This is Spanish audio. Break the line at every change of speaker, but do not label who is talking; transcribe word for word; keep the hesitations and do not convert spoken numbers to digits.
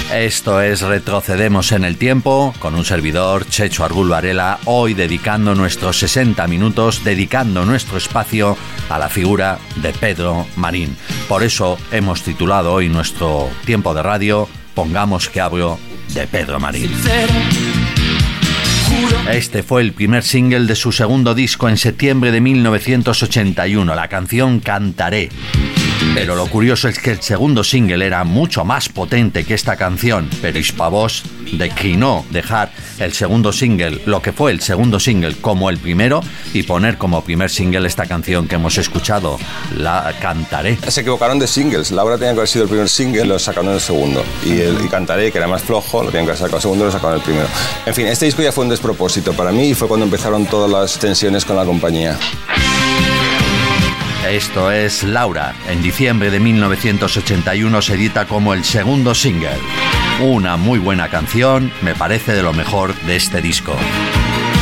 Esto es Retrocedemos en el Tiempo, con un servidor, Checho Argul Varela, hoy dedicando nuestros sesenta minutos, dedicando nuestro espacio a la figura de Pedro Marín. Por eso hemos titulado hoy nuestro tiempo de radio, Pongamos que hablo de Pedro Marín. Este fue el primer single de su segundo disco en septiembre de mil novecientos ochenta y uno, la canción Cantaré. Pero lo curioso es que el segundo single era mucho más potente que esta canción, pero Hispavox declinó dejar el segundo single, lo que fue el segundo single, como el primero y poner como primer single esta canción que hemos escuchado, La Cantaré.
Se equivocaron de singles. Laura tenía que haber sido el primer single, lo sacaron en el segundo. Y, el, y Cantaré, que era más flojo, lo tenían que haber sacado el segundo, lo sacaron el primero. En fin, este disco ya fue un despropósito para mí y fue cuando empezaron todas las tensiones con la compañía.
Esto es Laura. En diciembre de mil novecientos ochenta y uno se edita como el segundo single. Una muy buena canción, me parece de lo mejor de este disco.